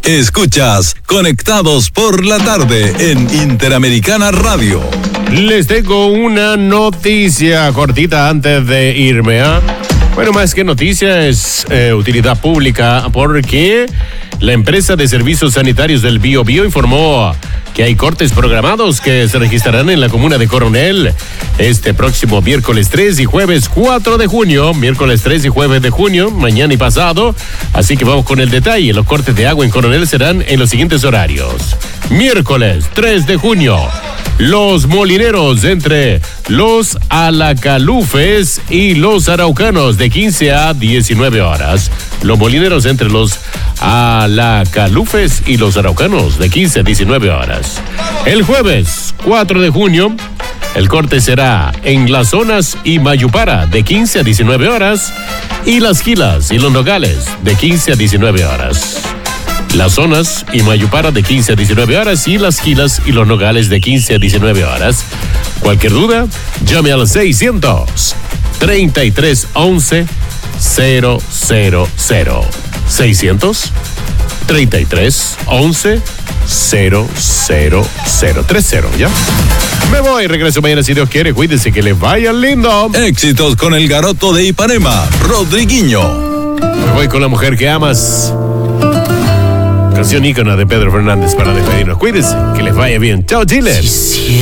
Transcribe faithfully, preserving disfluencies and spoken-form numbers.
Escuchas Conectados por la Tarde en Interamericana Radio. Les tengo una noticia cortita antes de irme, ¿ah? ¿eh? Bueno, más que noticia, es eh, utilidad pública, porque la empresa de servicios sanitarios del Bío Bío informó que hay cortes programados que se registrarán en la comuna de Coronel este próximo miércoles tres y jueves cuatro de junio, miércoles tres y jueves de junio, mañana y pasado. Así que vamos con el detalle. Los cortes de agua en Coronel serán en los siguientes horarios. Miércoles tres de junio, Los Molineros entre Los Alacalufes y Los Araucanos de quince a diecinueve horas. Los Molineros entre Los Alacalufes y Los Araucanos de quince a diecinueve horas. El jueves cuatro de junio, el corte será en Las Zonas y Mayupara de quince a diecinueve horas y Las Gilas y Los Nogales de quince a diecinueve horas. Las Zonas y Mayupara de quince a diecinueve horas y Las Gilas y Los Nogales de quince a diecinueve horas. Cualquier duda, llame al seiscientos treinta y tres once cero cero cero. seiscientos treinta y tres once cero cero cero treinta, ¿ya? Me voy, regreso mañana si Dios quiere. Cuídense, que les vaya lindo. Éxitos con el garoto de Ipanema, Rodriguinho. Me voy con La Mujer que Amas. Canción ícono de Pedro Fernández para despedirnos. Cuídense, que les vaya bien. Chao, Chile.